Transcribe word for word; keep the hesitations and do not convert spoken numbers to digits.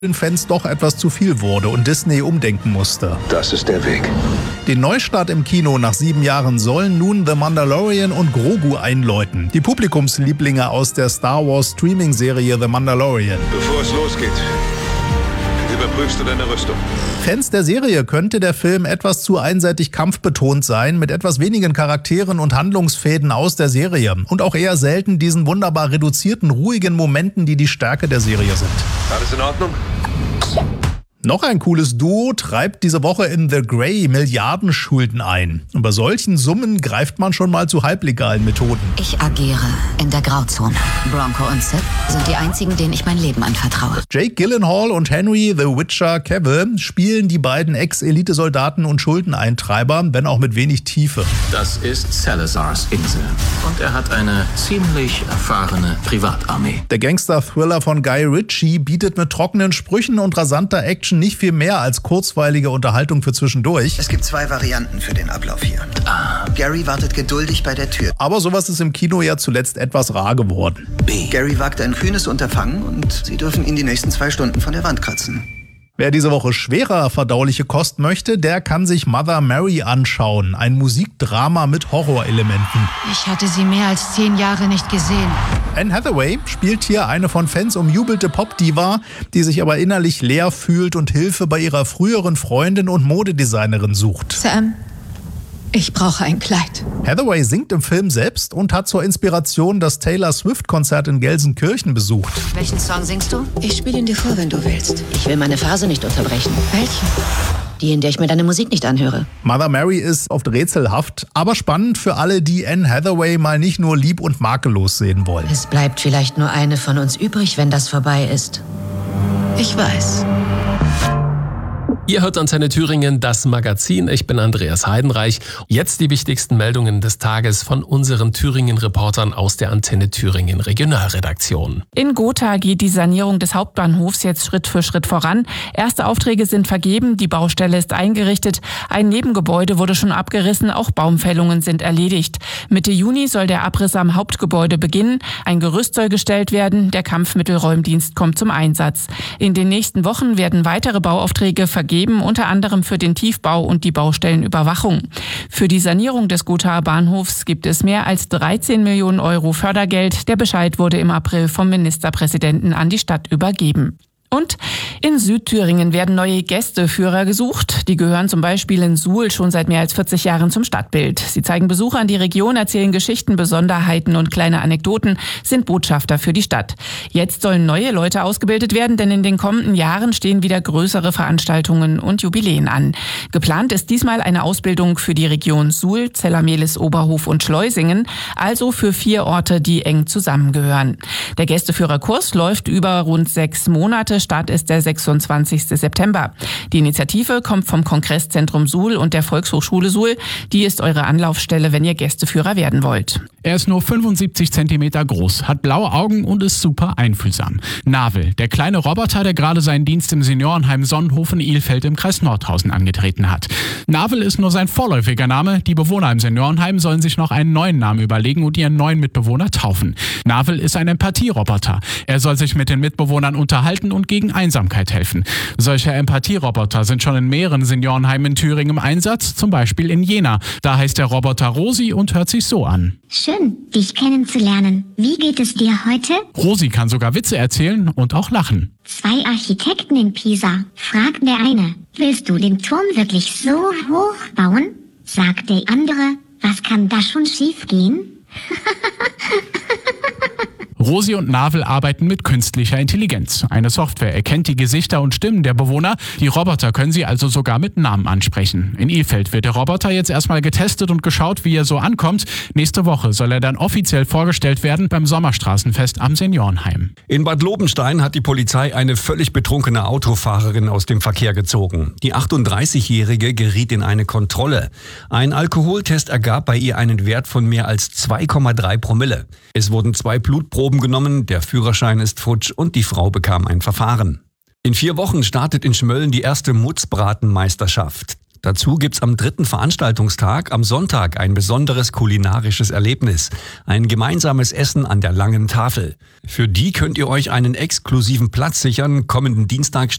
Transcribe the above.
den Fans doch etwas zu viel wurde und Disney umdenken musste. Das ist der Weg. Den Neustart im Kino nach sieben Jahren sollen nun The Mandalorian und Grogu einläuten. Die Publikumslieblinge aus der Star Wars Streaming-Serie The Mandalorian. Bevor es losgeht, überprüfst du deine Rüstung. Fans der Serie könnte der Film etwas zu einseitig kampfbetont sein, mit etwas wenigen Charakteren und Handlungsfäden aus der Serie. Und auch eher selten diesen wunderbar reduzierten, ruhigen Momenten, die die Stärke der Serie sind. Alles in Ordnung? Noch ein cooles Duo treibt diese Woche in The Grey Milliardenschulden ein. Und bei solchen Summen greift man schon mal zu halblegalen Methoden. Ich agiere in der Grauzone. Bronco und Sid sind die einzigen, denen ich mein Leben anvertraue. Jake Gyllenhaal und Henry The Witcher Cavill spielen die beiden Ex-Elitesoldaten und Schuldeneintreiber, wenn auch mit wenig Tiefe. Das ist Salazars Insel. Und er hat eine ziemlich erfahrene Privatarmee. Der Gangster-Thriller von Guy Ritchie bietet mit trockenen Sprüchen und rasanter Action nicht viel mehr als kurzweilige Unterhaltung für zwischendurch. Es gibt zwei Varianten für den Ablauf hier. A. Gary wartet geduldig bei der Tür. Aber sowas ist im Kino ja zuletzt etwas rar geworden. B. Gary wagt ein kühnes Unterfangen und Sie dürfen ihn die nächsten zwei Stunden von der Wand kratzen. Wer diese Woche schwerer verdauliche Kost möchte, der kann sich Mother Mary anschauen. Ein Musikdrama mit Horrorelementen. Ich hatte sie mehr als zehn Jahre nicht gesehen. Anne Hathaway spielt hier eine von Fans umjubelte Popdiva, die sich aber innerlich leer fühlt und Hilfe bei ihrer früheren Freundin und Modedesignerin sucht. Sam, ich brauche ein Kleid. Hathaway singt im Film selbst und hat zur Inspiration das Taylor Swift-Konzert in Gelsenkirchen besucht. Welchen Song singst du? Ich spiele ihn dir vor, wenn du willst. Ich will meine Phase nicht unterbrechen. Welchen? Die, in der ich mir deine Musik nicht anhöre. Mother Mary ist oft rätselhaft, aber spannend für alle, die Anne Hathaway mal nicht nur lieb und makellos sehen wollen. Es bleibt vielleicht nur eine von uns übrig, wenn das vorbei ist. Ich weiß. Ihr hört Antenne Thüringen, das Magazin. Ich bin Andreas Heidenreich. Jetzt die wichtigsten Meldungen des Tages von unseren Thüringen-Reportern aus der Antenne Thüringen Regionalredaktion. In Gotha geht die Sanierung des Hauptbahnhofs jetzt Schritt für Schritt voran. Erste Aufträge sind vergeben, die Baustelle ist eingerichtet. Ein Nebengebäude wurde schon abgerissen, auch Baumfällungen sind erledigt. Mitte Juni soll der Abriss am Hauptgebäude beginnen. Ein Gerüst soll gestellt werden, der Kampfmittelräumdienst kommt zum Einsatz. In den nächsten Wochen werden weitere Bauaufträge vergeben, unter anderem für den Tiefbau und die Baustellenüberwachung. Für die Sanierung des Gothaer Bahnhofs gibt es mehr als dreizehn Millionen Euro Fördergeld. Der Bescheid wurde im April vom Ministerpräsidenten an die Stadt übergeben. Und in Südthüringen werden neue Gästeführer gesucht. Die gehören zum Beispiel in Suhl schon seit mehr als vierzig Jahren zum Stadtbild. Sie zeigen Besuchern die Region, erzählen Geschichten, Besonderheiten und kleine Anekdoten, sind Botschafter für die Stadt. Jetzt sollen neue Leute ausgebildet werden, denn in den kommenden Jahren stehen wieder größere Veranstaltungen und Jubiläen an. Geplant ist diesmal eine Ausbildung für die Region Suhl, Zellermehlis, Oberhof und Schleusingen, also für vier Orte, die eng zusammengehören. Der Gästeführerkurs läuft über rund sechs Monate. Start ist der sechsundzwanzigsten September. Die Initiative kommt vom Kongresszentrum Suhl und der Volkshochschule Suhl. Die ist eure Anlaufstelle, wenn ihr Gästeführer werden wollt. Er ist nur fünfundsiebzig Zentimeter groß, hat blaue Augen und ist super einfühlsam. Navel, der kleine Roboter, der gerade seinen Dienst im Seniorenheim Sonnenhofen-Ilfeld im Kreis Nordhausen angetreten hat. Navel ist nur sein vorläufiger Name. Die Bewohner im Seniorenheim sollen sich noch einen neuen Namen überlegen und ihren neuen Mitbewohner taufen. Navel ist ein Empathieroboter. Er soll sich mit den Mitbewohnern unterhalten und gegen Einsamkeit helfen. Solche Empathieroboter sind schon in mehreren Seniorenheimen in Thüringen im Einsatz, zum Beispiel in Jena. Da heißt der Roboter Rosi und hört sich so an. Schön, dich kennenzulernen. Wie geht es dir heute? Rosi kann sogar Witze erzählen und auch lachen. Zwei Architekten in Pisa. Fragt der eine, willst du den Turm wirklich so hoch bauen? Sagt der andere, was kann da schon schief gehen? Rosi und Navel arbeiten mit künstlicher Intelligenz. Eine Software erkennt die Gesichter und Stimmen der Bewohner. Die Roboter können sie also sogar mit Namen ansprechen. In Ilfeld wird der Roboter jetzt erstmal getestet und geschaut, wie er so ankommt. Nächste Woche soll er dann offiziell vorgestellt werden beim Sommerstraßenfest am Seniorenheim. In Bad Lobenstein hat die Polizei eine völlig betrunkene Autofahrerin aus dem Verkehr gezogen. Die achtunddreißigjährige geriet in eine Kontrolle. Ein Alkoholtest ergab bei ihr einen Wert von mehr als zwei Komma drei Promille. Es wurden zwei Blutproben genommen, der Führerschein ist futsch und die Frau bekam ein Verfahren. In vier Wochen startet in Schmölln die erste Mutzbratenmeisterschaft. Dazu gibt's am dritten Veranstaltungstag am Sonntag ein besonderes kulinarisches Erlebnis. Ein gemeinsames Essen an der langen Tafel. Für die könnt ihr euch einen exklusiven Platz sichern. Kommenden Dienstag